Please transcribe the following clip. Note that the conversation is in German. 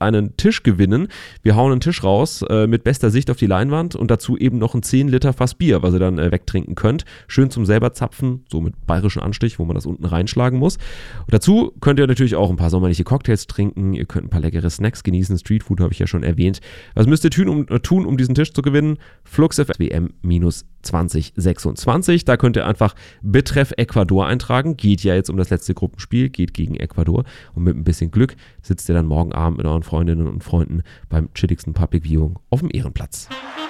einen Tisch gewinnen. Wir hauen einen Tisch raus mit bester Sicht auf die Leinwand und dazu eben noch ein 10 Liter Fass Bier, was ihr dann wegtrinken könnt. Schön zum selber zapfen, so mit bayerischem Anstich, wo man das unten reinschlagen muss. Und dazu könnt ihr natürlich auch ein paar sommerliche Cocktails trinken. Ihr könnt ein paar leckere Snacks genießen. Streetfood habe ich ja schon erwähnt. Was müsst ihr tun, um diesen Tisch zu gewinnen? Flux FM WM-2026. Da könnt ihr einfach Betreff Ecuador eintragen. Geht ja jetzt um das letzte Gruppenspiel, geht gegen Ecuador. Und mit ein bisschen Glück sitzt ihr dann morgen Abend mit euren Freundinnen und Freunden beim chilligsten Public Viewing auf dem Ehrenplatz.